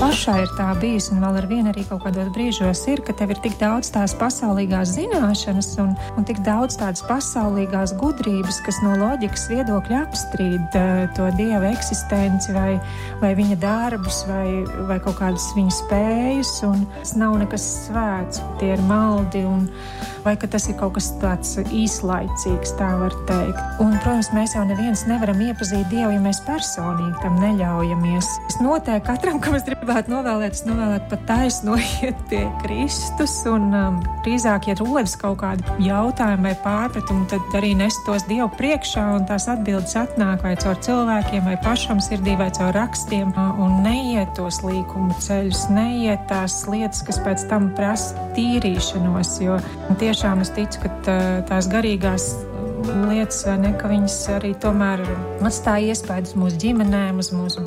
pašai ir tā bijis, un vēl ar vienu arī kaut kādos brīžos ir, ka tev ir tik daudz tās pasaulīgās zināšanas un tik daudz tādas pasaulīgās gudrības, kas no loģikas viedokļa apstrīd to Dieva eksistenci vai viņa darbus vai kaut kādas viņa spējas, un tas nav nekas svēts, tie ir maldi, vai ka tas ir kaut kas tāds īslaicīgs, tā var teikt. Un, protams, mēs jau neviens nevaram iepazīt Dievu, ja mēs personīgi tam neļaujamies. Es noteikti katram, kam es gribētu novēlēt, pat taisnojiet pie Kristus, un drīzāk, ja rodas kaut kādi jautājumi vai pārpratumi, tad arī nest tos Dievu priekšā, un tās atbildes atnāk vai caur cilvēkiem, vai pašam sirdī, vai caur rakstiem, un neiet tos līkumu ceļus, neiet tās lietas, kas pēc tam prasa tīrīšanos, jo tiešām es ticu, ka tās garīgās lietas, vai ne, ka viņas arī tomēr atstāja iespējas mūsu ģimenēm, uz mūsu